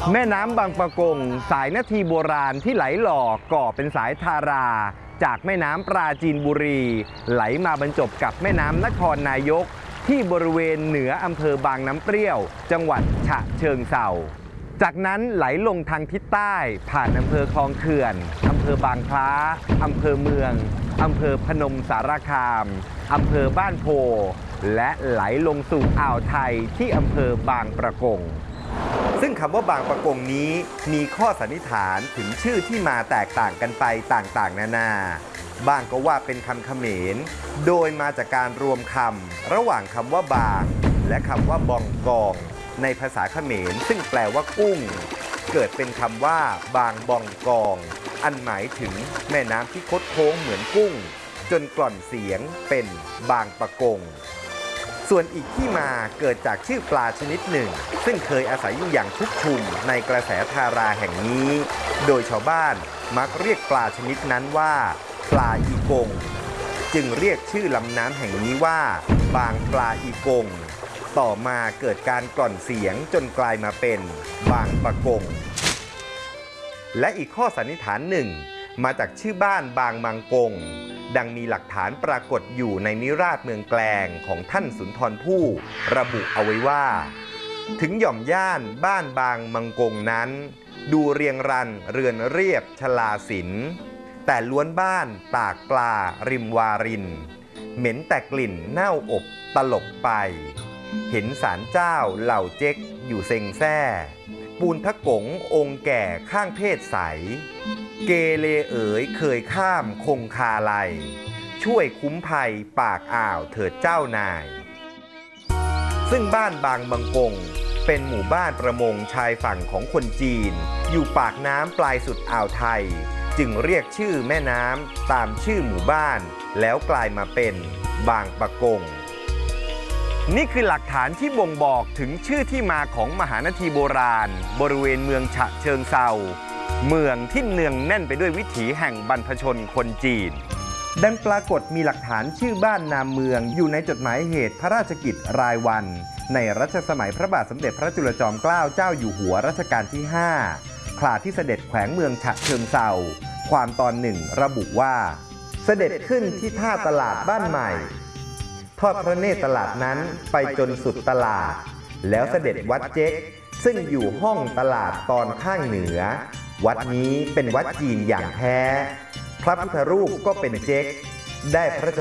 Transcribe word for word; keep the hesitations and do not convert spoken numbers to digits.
แม่น้ำบางปะกงสายนาทีโบราณที่ไหลหล่อก่อเป็นสายทาราจากแม่น้ำปราจีนบุรีไหลมาบรรจบกับแม่น้ำนครนายกที่บริเวณเหนืออำเภอบางน้ำเปรี้ยวจังหวัดฉะเชิงเทราจากนั้นไหลลงทางทิศใต้ผ่านอำเภอคลองเขื่อนอำเภอบางคล้าอำเภอเมืองอำเภอพนมสารคามอำเภอบ้านโพและไหลลงสู่อ่าวไทยที่อำเภอบางปะกงซึ่งคำว่าบางปะกงนี้มีข้อสันนิษฐานถึงชื่อที่มาแตกต่างกันไปต่างๆนานาบางก็ว่าเป็นคำเขมรโดยมาจากการรวมคำระหว่างคำว่าบางและคำว่าบองกองในภาษาเขมรซึ่งแปลว่ากุ้งเกิดเป็นคำว่าบางบองกองอันหมายถึงแม่น้ำที่คดโค้งเหมือนกุ้งจนกล่อนเสียงเป็นบางปะกงส่วนอีกที่มาเกิดจากชื่อปลาชนิดหนึ่งซึ่งเคยอาศัยอยู่อย่างชุกชุมในกระแสทาราแห่งนี้โดยชาวบ้านมักเรียกปลาชนิดนั้นว่าปลาอีกงจึงเรียกชื่อลำน้ำแห่งนี้ว่าบางปลาอีกงต่อมาเกิดการกล่อนเสียงจนกลายมาเป็นบางปะกงและอีกข้อสันนิษฐานหนึ่งมาจากชื่อบ้านบางมังกงดังมีหลักฐานปรากฏอยู่ในนิราศเมืองแกลงของท่านสุนทรภู่ระบุเอาไว้ว่าถึงหย่อมย่านบ้านบางมังกงนั้นดูเรียงรันเรือนเรียบชลาศิลป์แต่ล้วนบ้านตากปลาริมวารินเหม็นแต่กลิ่นเน่าอบตลบไปเห็นศาลเจ้าเหล่าเจ๊กอยู่เซ็งแซ่ปูนทะกงองค์แก่ข้างเพศใสเกเลเอ๋ยเคยข้ามคงคาไลช่วยคุ้มภัยปากอ่าวเถิดเจ้านายซึ่งบ้านบางบางกงเป็นหมู่บ้านประมงชายฝั่งของคนจีนอยู่ปากน้ำปลายสุดอ่าวไทยจึงเรียกชื่อแม่น้ำตามชื่อหมู่บ้านแล้วกลายมาเป็นบางปะกงนี่คือหลักฐานที่บ่งบอกถึงชื่อที่มาของมหานาทีโบราณบริเวณเมืองฉะเชิงเทราเมืองที่เนืองแน่นไปด้วยวิถีแห่งบรรพชนคนจีนดังปรากฏมีหลักฐานชื่อบ้านนามเมืองอยู่ในจดหมายเหตุพระราชกิจรายวันในรัชสมัยพระบาทสมเด็จพระจุลจอมเกล้าเจ้าอยู่หัวรัชกาลที่ห้าคลาที่เสด็จแขวงเมืองฉะเชิงเทราความตอนหนึ่งระบุว่าเสด็จขึ้นที่ท่าตลาดบ้านใหม่ทอดพระเนตรตลาดนั้นไปจนสุดตลาดแล้วเสด็จวัดเจ๊กซึ่งอยู่ห้องตลาดตอนข้างเหนือวัดนี้เป็นวัดจีนอย่างแท้พระพุทธรูปก็เป็นเจ๊กได้พระราช